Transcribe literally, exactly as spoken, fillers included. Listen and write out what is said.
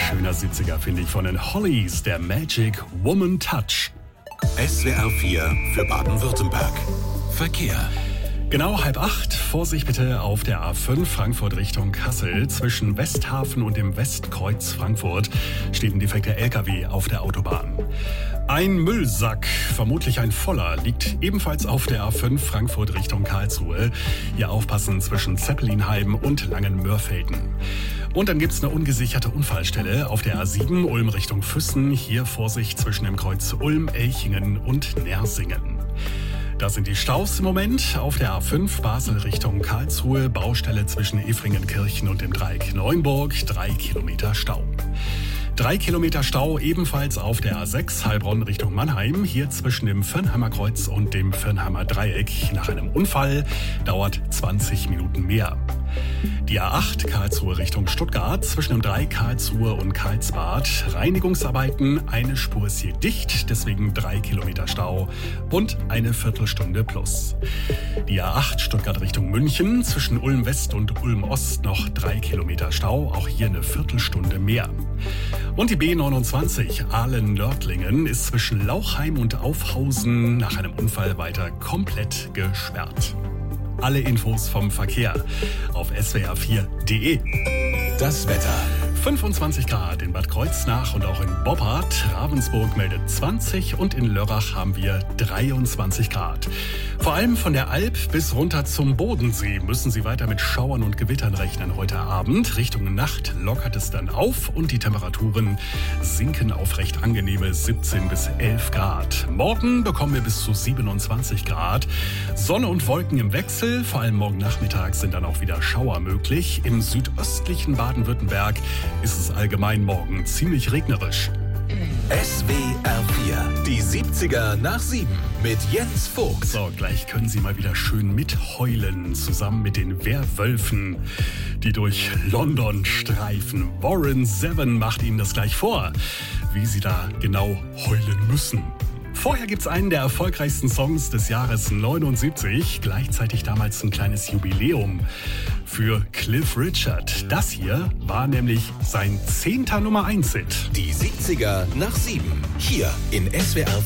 schöner siebziger, finde ich, von den Hollies, der Magic Woman Touch. S W R vier für Baden-Württemberg. Verkehr. Genau halb acht. Vorsicht bitte auf der A fünf Frankfurt Richtung Kassel. Zwischen Westhafen und dem Westkreuz Frankfurt steht ein defekter L K W auf der Autobahn. Ein Müllsack, vermutlich ein voller, liegt ebenfalls auf der A fünf Frankfurt Richtung Karlsruhe. Hier aufpassen zwischen Zeppelinheim und Langenmörfelden. Und dann gibt's eine ungesicherte Unfallstelle auf der A sieben Ulm Richtung Füssen. Hier Vorsicht zwischen dem Kreuz Ulm, Elchingen und Nersingen. Das sind die Staus im Moment. Auf der A fünf Basel Richtung Karlsruhe, Baustelle zwischen Efringenkirchen und dem Dreieck Neuenburg, drei Kilometer Stau. Drei Kilometer Stau ebenfalls auf der A sechs Heilbronn Richtung Mannheim. Hier zwischen dem Firnheimer Kreuz und dem Firnheimer Dreieck. Nach einem Unfall dauert zwanzig Minuten mehr. Die A acht Karlsruhe Richtung Stuttgart zwischen dem Dreieck Karlsruhe und Karlsbad. Reinigungsarbeiten, eine Spur ist hier dicht, deswegen drei Kilometer Stau und eine Viertelstunde plus. Die A acht Stuttgart Richtung München zwischen Ulm West und Ulm Ost noch drei Kilometer Stau, auch hier eine Viertelstunde mehr. Und die B neunundzwanzig Aalen-Nördlingen ist zwischen Lauchheim und Aufhausen nach einem Unfall weiter komplett gesperrt. Alle Infos vom Verkehr auf S W R vier punkt de. Das Wetter. fünfundzwanzig Grad in Bad Kreuznach und auch in Boppard. Ravensburg meldet zwanzig und in Lörrach haben wir dreiundzwanzig Grad. Vor allem von der Alp bis runter zum Bodensee müssen Sie weiter mit Schauern und Gewittern rechnen heute Abend. Richtung Nacht lockert es dann auf und die Temperaturen sinken auf recht angenehme siebzehn bis elf Grad. Morgen bekommen wir bis zu siebenundzwanzig Grad. Sonne und Wolken im Wechsel. Vor allem morgen Nachmittag sind dann auch wieder Schauer möglich. Im südöstlichen Baden-Württemberg ist es allgemein morgen ziemlich regnerisch. S W R vier, die siebziger nach sieben mit Jens Vogt. So, gleich können Sie mal wieder schön mitheulen, zusammen mit den Werwölfen, die durch London streifen. Warren Zevon macht Ihnen das gleich vor, wie Sie da genau heulen müssen. Vorher gibt's einen der erfolgreichsten Songs des Jahres neunundsiebzig, gleichzeitig damals ein kleines Jubiläum für Cliff Richard. Das hier war nämlich sein zehnter Nummer eins Hit. Die siebziger nach sieben, hier in S W R